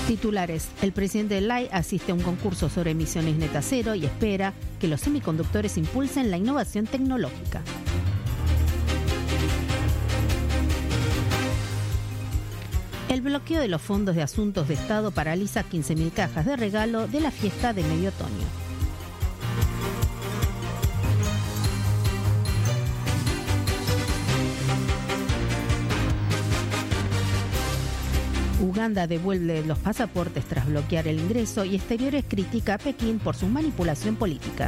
Titulares. El presidente Lai asiste a un concurso sobre emisiones neta cero y espera que los semiconductores impulsen la innovación tecnológica. El bloqueo de los fondos de asuntos de Estado paraliza 15.000 cajas de regalo de la fiesta de medio otoño. Uganda devuelve los pasaportes tras bloquear el ingreso y Exteriores critica a Pekín por su manipulación política.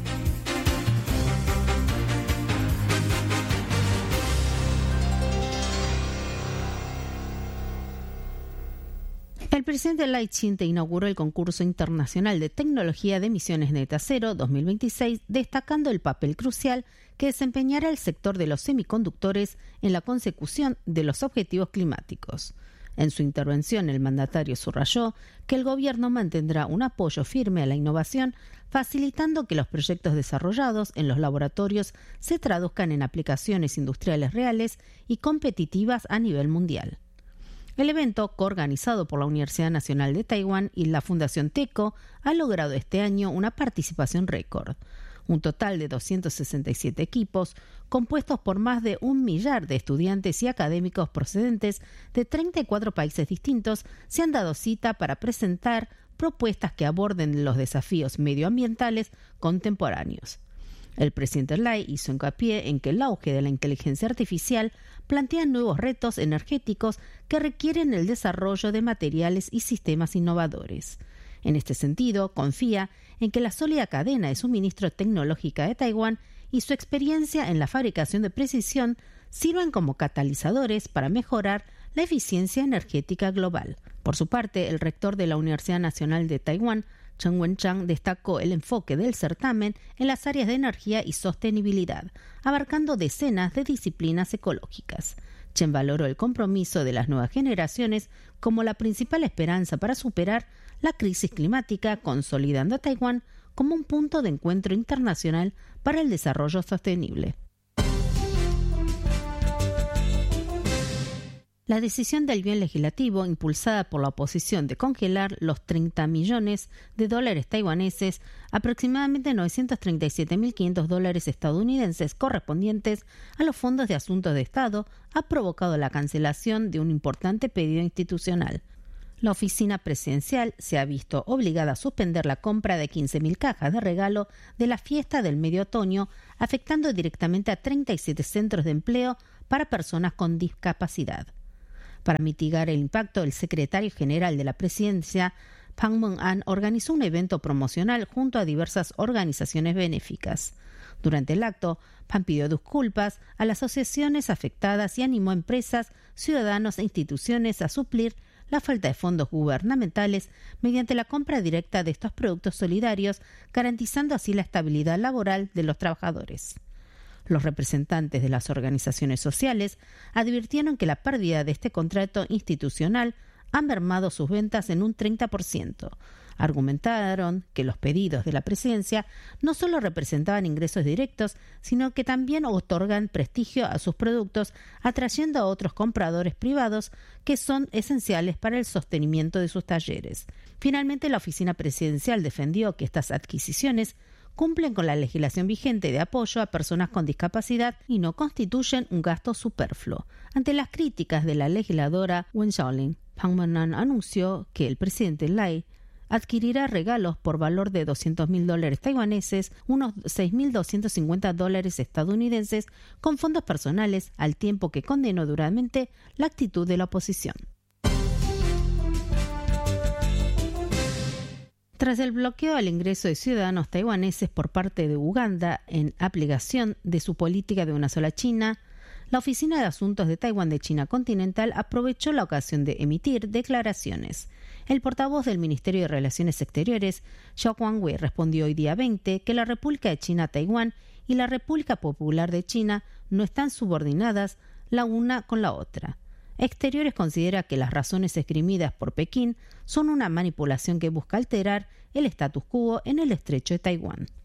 El presidente Lai Ching-te inauguró el concurso internacional de tecnología de emisiones neta cero 2026, destacando el papel crucial que desempeñará el sector de los semiconductores en la consecución de los objetivos climáticos. En su intervención, el mandatario subrayó que el gobierno mantendrá un apoyo firme a la innovación, facilitando que los proyectos desarrollados en los laboratorios se traduzcan en aplicaciones industriales reales y competitivas a nivel mundial. El evento, coorganizado por la Universidad Nacional de Taiwán y la Fundación TECO, ha logrado este año una participación récord. Un total de 267 equipos, compuestos por más de 1 millar de estudiantes y académicos procedentes de 34 países distintos, se han dado cita para presentar propuestas que aborden los desafíos medioambientales contemporáneos. El presidente Lai hizo hincapié en que el auge de la inteligencia artificial plantea nuevos retos energéticos que requieren el desarrollo de materiales y sistemas innovadores. En este sentido, confía en que la sólida cadena de suministro tecnológica de Taiwán y su experiencia en la fabricación de precisión sirvan como catalizadores para mejorar la eficiencia energética global. Por su parte, el rector de la Universidad Nacional de Taiwán, Chen Wenchang, destacó el enfoque del certamen en las áreas de energía y sostenibilidad, abarcando decenas de disciplinas ecológicas. Chen valoró el compromiso de las nuevas generaciones como la principal esperanza para superar la crisis climática, consolidando a Taiwán como un punto de encuentro internacional para el desarrollo sostenible. La decisión del Yuan legislativo, impulsada por la oposición de congelar los 30 millones de dólares taiwaneses, aproximadamente 937.500 dólares estadounidenses correspondientes a los fondos de asuntos de Estado, ha provocado la cancelación de un importante pedido institucional. La oficina presidencial se ha visto obligada a suspender la compra de 15.000 cajas de regalo de la fiesta del medio otoño, afectando directamente a 37 centros de empleo para personas con discapacidad. Para mitigar el impacto, el secretario general de la presidencia, Pham Minh An, organizó un evento promocional junto a diversas organizaciones benéficas. Durante el acto, Pham pidió disculpas a las asociaciones afectadas y animó a empresas, ciudadanos e instituciones a suplir la falta de fondos gubernamentales mediante la compra directa de estos productos solidarios, garantizando así la estabilidad laboral de los trabajadores. Los representantes de las organizaciones sociales advirtieron que la pérdida de este contrato institucional ha mermado sus ventas en un 30%. Argumentaron que los pedidos de la presidencia no solo representaban ingresos directos, sino que también otorgan prestigio a sus productos, atrayendo a otros compradores privados que son esenciales para el sostenimiento de sus talleres. Finalmente, la oficina presidencial defendió que estas adquisiciones cumplen con la legislación vigente de apoyo a personas con discapacidad y no constituyen un gasto superfluo. Ante las críticas de la legisladora Wen Xiaolin, Pham Minh An anunció que el presidente Lai adquirirá regalos por valor de 200.000 dólares taiwaneses, unos 6.250 dólares estadounidenses, con fondos personales, al tiempo que condenó duramente la actitud de la oposición. Tras el bloqueo al ingreso de ciudadanos taiwaneses por parte de Uganda en aplicación de su política de una sola China, la Oficina de Asuntos de Taiwán de China Continental aprovechó la ocasión de emitir declaraciones. El portavoz del Ministerio de Relaciones Exteriores, Zhao Guangwei, respondió hoy día 20 que la República de China Taiwán y la República Popular de China no están subordinadas la una con la otra. Exteriores considera que las razones esgrimidas por Pekín son una manipulación que busca alterar el status quo en el estrecho de Taiwán.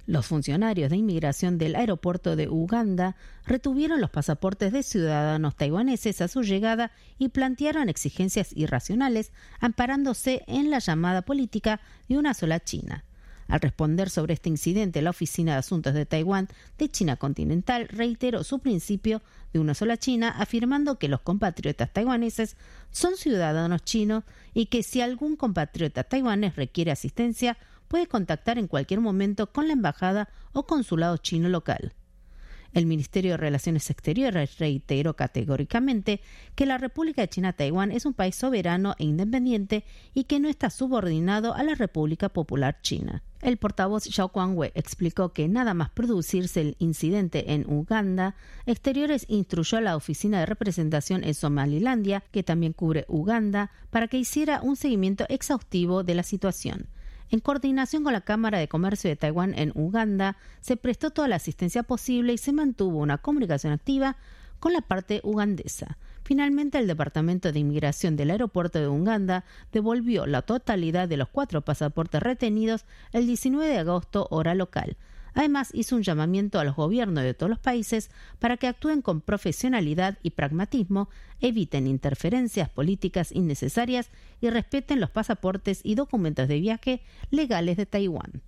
Los funcionarios de inmigración del aeropuerto de Uganda retuvieron los pasaportes de ciudadanos taiwaneses a su llegada y plantearon exigencias irracionales, amparándose en la llamada política de una sola China. Al responder sobre este incidente, la Oficina de Asuntos de Taiwán de China continental reiteró su principio de una sola China, afirmando que los compatriotas taiwaneses son ciudadanos chinos y que si algún compatriota taiwanés requiere asistencia, puede contactar en cualquier momento con la embajada o consulado chino local. El Ministerio de Relaciones Exteriores reiteró categóricamente que la República de China-Taiwán es un país soberano e independiente y que no está subordinado a la República Popular China. El portavoz Zhao Guangwei explicó que nada más producirse el incidente en Uganda, Exteriores instruyó a la Oficina de Representación en Somalilandia, que también cubre Uganda, para que hiciera un seguimiento exhaustivo de la situación. En coordinación con la Cámara de Comercio de Taiwán en Uganda, se prestó toda la asistencia posible y se mantuvo una comunicación activa con la parte ugandesa. Finalmente, el Departamento de Inmigración del aeropuerto de Uganda devolvió la totalidad de los 4 pasaportes retenidos el 19 de agosto, hora local. Además, hizo un llamamiento a los gobiernos de todos los países para que actúen con profesionalidad y pragmatismo, eviten interferencias políticas innecesarias y respeten los pasaportes y documentos de viaje legales de Taiwán.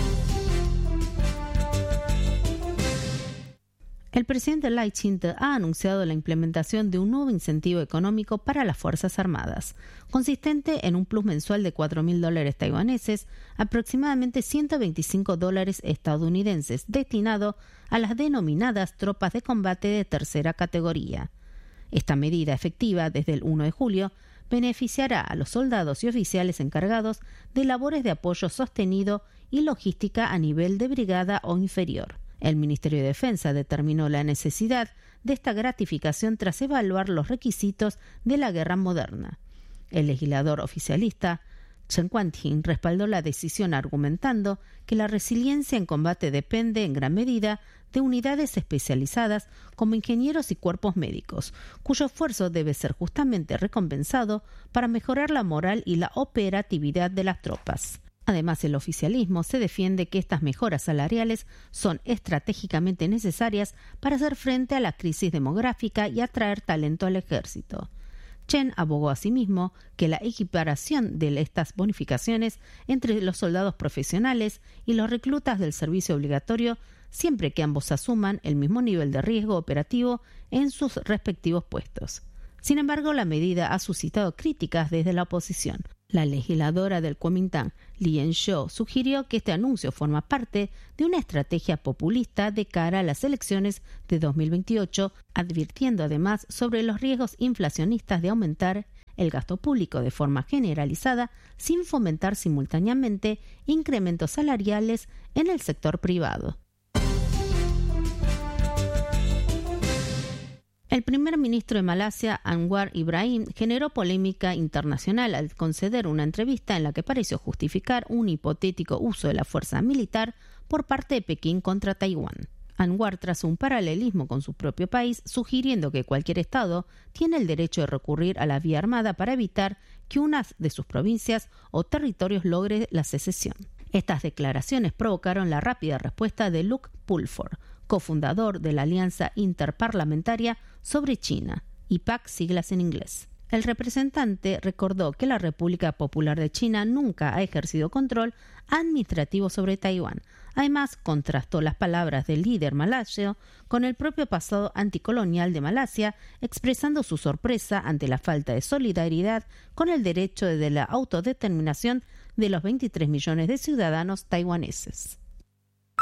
El presidente Lai Ching-te ha anunciado la implementación de un nuevo incentivo económico para las Fuerzas Armadas, consistente en un plus mensual de $4.000 taiwaneses, aproximadamente $125 estadounidenses, destinado a las denominadas tropas de combate de tercera categoría. Esta medida, efectiva desde el 1 de julio, beneficiará a los soldados y oficiales encargados de labores de apoyo sostenido y logística a nivel de brigada o inferior. El Ministerio de Defensa determinó la necesidad de esta gratificación tras evaluar los requisitos de la guerra moderna. El legislador oficialista Chen Guangting respaldó la decisión argumentando que la resiliencia en combate depende en gran medida de unidades especializadas como ingenieros y cuerpos médicos, cuyo esfuerzo debe ser justamente recompensado para mejorar la moral y la operatividad de las tropas. Además, el oficialismo se defiende que estas mejoras salariales son estratégicamente necesarias para hacer frente a la crisis demográfica y atraer talento al ejército. Chen abogó asimismo que la equiparación de estas bonificaciones entre los soldados profesionales y los reclutas del servicio obligatorio, siempre que ambos asuman el mismo nivel de riesgo operativo en sus respectivos puestos. Sin embargo, la medida ha suscitado críticas desde la oposición. La legisladora del Kuomintang, Li Yanxiu, sugirió que este anuncio forma parte de una estrategia populista de cara a las elecciones de 2028, advirtiendo además sobre los riesgos inflacionistas de aumentar el gasto público de forma generalizada sin fomentar simultáneamente incrementos salariales en el sector privado. El primer ministro de Malasia, Anwar Ibrahim, generó polémica internacional al conceder una entrevista en la que pareció justificar un hipotético uso de la fuerza militar por parte de Pekín contra Taiwán. Anwar trazó un paralelismo con su propio país, sugiriendo que cualquier Estado tiene el derecho de recurrir a la vía armada para evitar que una de sus provincias o territorios logre la secesión. Estas declaraciones provocaron la rápida respuesta de Luke Pulford, cofundador de la Alianza Interparlamentaria sobre China, IPAC siglas en inglés. El representante recordó que la República Popular de China nunca ha ejercido control administrativo sobre Taiwán. Además, contrastó las palabras del líder malasio con el propio pasado anticolonial de Malasia, expresando su sorpresa ante la falta de solidaridad con el derecho de la autodeterminación de los 23 millones de ciudadanos taiwaneses.